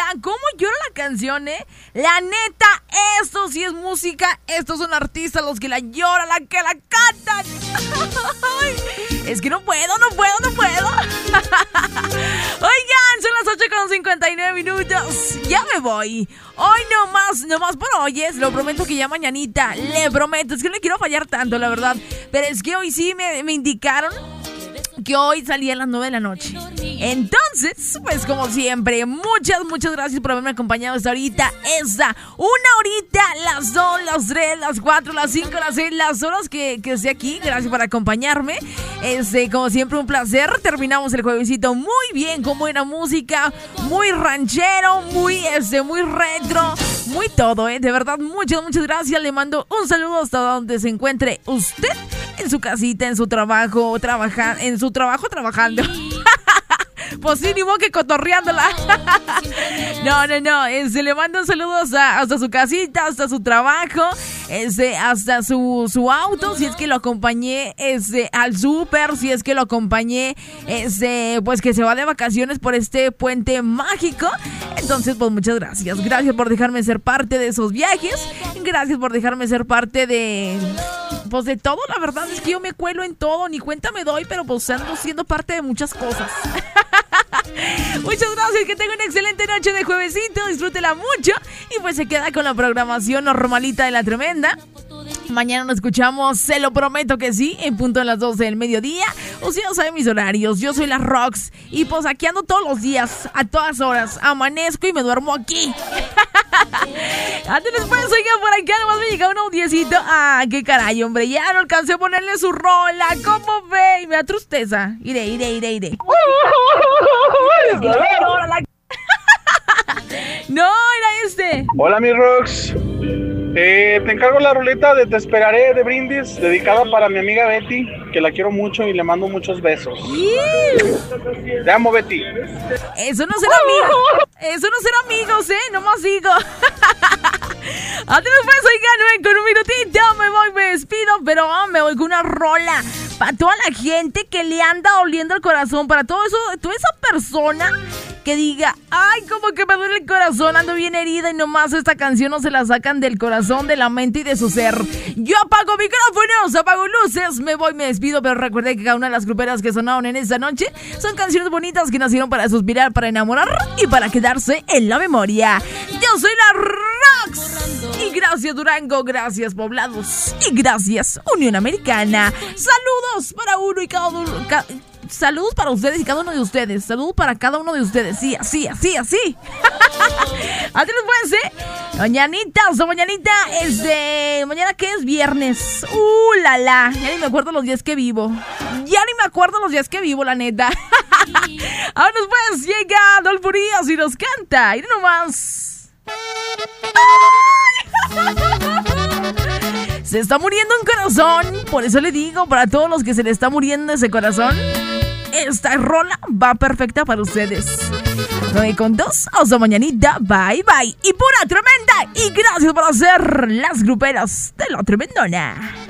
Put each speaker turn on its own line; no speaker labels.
¿cómo llora la canción, La neta, esto sí es música, estos son artistas los que la lloran, la que la cantan. Es que no puedo. Oigan, son las 8:59. Ya me voy. Hoy nomás por hoy, lo prometo que ya mañanita, le prometo, es que no le quiero fallar tanto, la verdad. Pero es que hoy sí me indicaron que hoy salía a las 9 de la noche. Entonces, pues como siempre, muchas gracias por haberme acompañado hasta ahorita. Una horita, las 2, las 3, las 4, las 5, las 6, las horas que esté aquí. Gracias por acompañarme. Como siempre, un placer. Terminamos el juevesito muy bien, con buena música, muy ranchero, muy retro, muy todo, De verdad, muchas gracias. Le mando un saludo hasta donde se encuentre usted, en su casita, en su trabajo, trabajando. Pues sí, ni modo que cotorreándola. No. Le mando un saludo hasta su casita, hasta su trabajo, hasta su auto, si es que lo acompañé al súper, si es que lo acompañé, pues que se va de vacaciones por este puente mágico. Entonces, pues muchas gracias. Gracias por dejarme ser parte de esos viajes. Gracias por dejarme ser parte de todo. La verdad es que yo me cuelo en todo, ni cuenta me doy, pero pues ando siendo parte de muchas cosas. Muchas gracias, que tenga una excelente noche de juevesito, disfrútela mucho y pues se queda con la programación normalita de La Tremenda. Mañana nos escuchamos, se lo prometo que sí, en punto de las 12 del mediodía. Usted no sabe mis horarios, yo soy la Rox y pues aquí ando todos los días, a todas horas, amanezco y me duermo aquí. Antes después, oiga, por acá nomás me llega un audiecito. Ah, qué caray, hombre, ya no alcancé a ponerle su rola. ¿Cómo ve? Y me da tristeza. Iré. No, era
Hola, mi Rox. Te encargo la roleta de Te Esperaré de Brindis, dedicada para mi amiga Betty, que la quiero mucho y le mando muchos besos. Te amo, Betty.
Eso no será amigos, nomás digo. Antes después, oigan, con un minutito me voy, me despido, pero me voy con una rola para toda la gente que le anda doliendo el corazón, para toda esa persona que diga, ay, como que me duele el corazón, ando bien herida y nomás esta canción no se la sacan del corazón, de la mente y de su ser. Yo apago micrófonos, apago luces, me voy, me despido, pero recuerde que cada una de las gruperas que sonaron en esta noche son canciones bonitas que nacieron para suspirar, para enamorar y para quedarse en la memoria. Yo soy la Rox y gracias Durango, gracias Poblados y gracias Unión Americana. Saludos para uno y cada uno. Saludos para ustedes y cada uno de ustedes. Saludos para cada uno de ustedes. Sí, así. Así nos pueden, mañanita, mañana que es viernes. Ya ni me acuerdo los días que vivo. La neta. Ahora pues llega Adolfo Ríos y nos canta. Y nomás. Se está muriendo un corazón. Por eso le digo, para todos los que se le está muriendo ese corazón, esta rola va perfecta para ustedes. 9:02, hasta mañanita, bye. Y pura tremenda. Y gracias por hacer las gruperas de La Tremendona.